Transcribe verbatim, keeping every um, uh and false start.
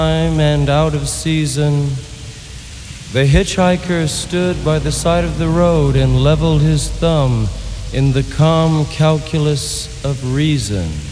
Time and out of season, the hitchhiker stood by the side of the road and leveled his thumb in the calm calculus of reason.